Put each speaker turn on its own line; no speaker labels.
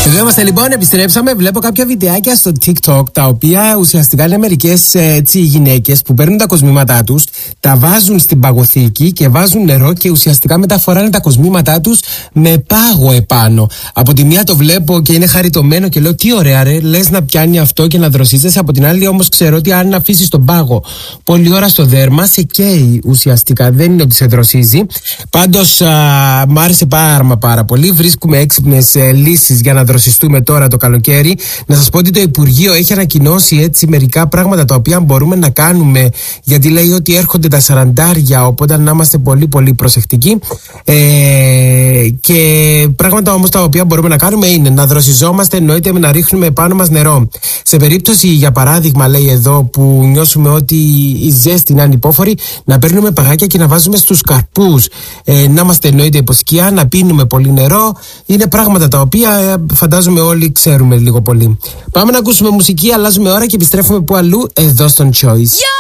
Εδώ είμαστε λοιπόν, επιστρέψαμε. Βλέπω κάποια βιντεάκια στο TikTok, τα οποία ουσιαστικά είναι μερικές γυναίκες που παίρνουν τα κοσμήματά τους, τα βάζουν στην παγωθήκη και βάζουν νερό και ουσιαστικά μετά φοράνε τα κοσμήματά τους με πάγο επάνω. Από τη μία το βλέπω και είναι χαριτωμένο και λέω τι ωραία ρε, λες να πιάνει αυτό και να δροσίζεσαι. Από την άλλη όμως ξέρω ότι αν αφήσεις τον πάγο πολλή ώρα στο δέρμα, σε καίει ουσιαστικά, δεν είναι ότι σε δροσίζει. Πάντως μ' άρεσε πάρα πολύ. Βρίσκουμε έξυπνες λύσεις για να δροσιστούμε τώρα το καλοκαίρι. Να σας πω ότι το Υπουργείο έχει ανακοινώσει έτσι μερικά πράγματα τα οποία μπορούμε να κάνουμε, γιατί λέει ότι έρχονται τα 40, οπότε να είμαστε πολύ προσεκτικοί. Και πράγματα όμως τα οποία μπορούμε να κάνουμε είναι να δροσιζόμαστε, εννοείται με να ρίχνουμε πάνω μας νερό. Σε περίπτωση, για παράδειγμα, λέει εδώ, που νιώσουμε ότι η ζέστη είναι ανυπόφορη, να παίρνουμε παγάκια και να βάζουμε στους καρπούς. Να είμαστε εννοείται υποσκιά, να πίνουμε πολύ νερό. Είναι πράγματα τα οποία φαντάζομαι όλοι ξέρουμε λίγο πολύ. Πάμε να ακούσουμε μουσική, αλλάζουμε ώρα και επιστρέφουμε που αλλού, εδώ στον Choice.